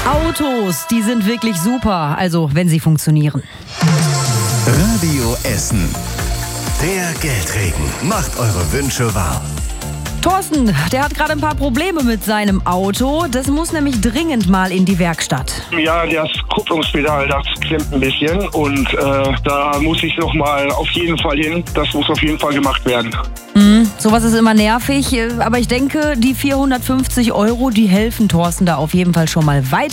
Autos, die sind wirklich super, also wenn sie funktionieren. Radio Essen. Der Geldregen macht eure Wünsche wahr. Thorsten, der hat gerade ein paar Probleme mit seinem Auto. Das muss nämlich dringend mal in die Werkstatt. Ja, das Kupplungspedal, das klemmt ein bisschen und da muss ich noch mal auf jeden Fall hin. Das muss auf jeden Fall gemacht werden. Sowas ist immer nervig, aber ich denke, die 450 €, die helfen Thorsten da auf jeden Fall schon mal weiter.